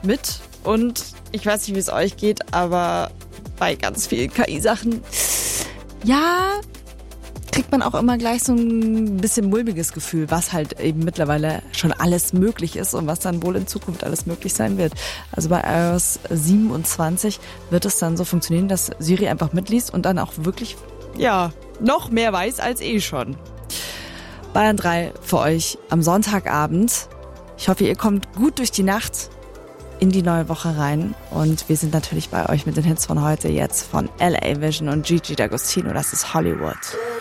mit und ich weiß nicht, wie es euch geht, aber bei ganz vielen KI-Sachen, ja, kriegt man auch immer gleich so ein bisschen mulmiges Gefühl, was halt eben mittlerweile schon alles möglich ist und was dann wohl in Zukunft alles möglich sein wird. Also bei iOS 27 wird es dann so funktionieren, dass Siri einfach mitliest und dann auch wirklich, ja, noch mehr weiß als schon. Bayern 3 für euch am Sonntagabend. Ich hoffe, ihr kommt gut durch die Nacht in die neue Woche rein und wir sind natürlich bei euch mit den Hits von heute jetzt von LA Vision und Gigi D'Agostino. Das ist Hollywood.